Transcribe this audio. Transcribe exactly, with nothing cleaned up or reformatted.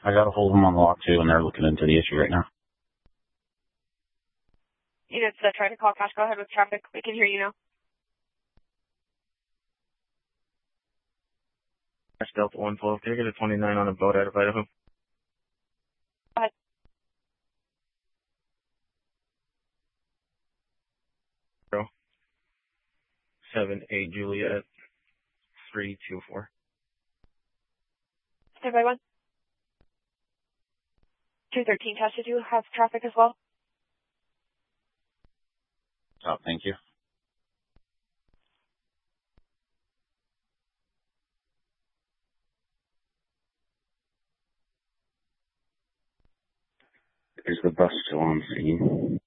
I got a hold of them on the lock too, and they're looking into the issue right now. Units that try to call cash, go ahead with traffic. We can hear you now. Delta one twelve, can I get a twenty-nine on a boat out of Idaho? Go ahead. Zero. Seven, eight, Juliet, three, two, four. Stand by one. two thirteen, Tash, did you have traffic as well? Oh, thank you. Is the bus still on scene?